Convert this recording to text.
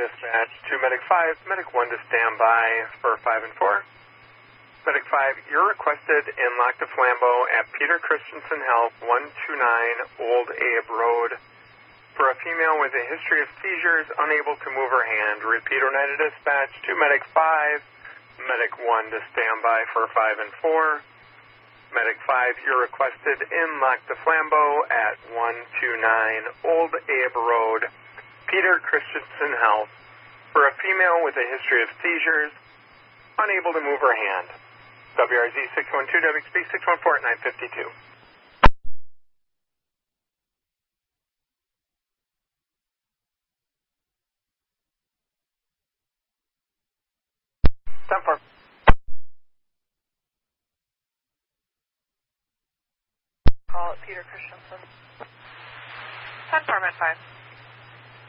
dispatch to Medic 5, Medic 1 to stand by for 5 and 4. Medic 5, you're requested in Lac du Flambeau at Peter Christensen Health, 129 Old Abe Road, for a female with a history of seizures, unable to move her hand. Repeat Oneida dispatch to Medic 5, Medic 1 to stand by for 5 and 4. Medic 5, you're requested in Lac du Flambeau at 129 Old Abe Road, Peter Christensen Health, for a female with a history of seizures, unable to move her hand. WRZ 612, WXB 614 at 952. Time for call at Peter Christensen. 10-4, Med 5.